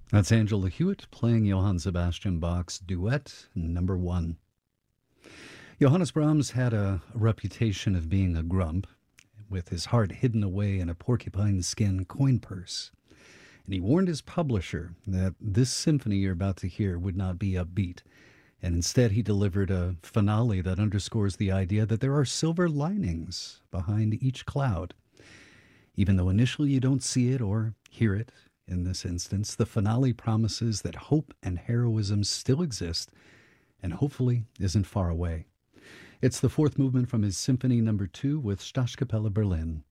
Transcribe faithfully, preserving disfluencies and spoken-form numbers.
That's Angela Hewitt playing Johann Sebastian Bach's Duet Number One. Johannes Brahms had a reputation of being a grump, with his heart hidden away in a porcupine skin coin purse. And he warned his publisher that this symphony you're about to hear would not be upbeat, and instead he delivered a finale that underscores the idea that there are silver linings behind each cloud. Even though initially you don't see it or hear it, in this instance, the finale promises that hope and heroism still exist and hopefully isn't far away. It's the fourth movement from his Symphony Number Two with Staatskapelle Berlin.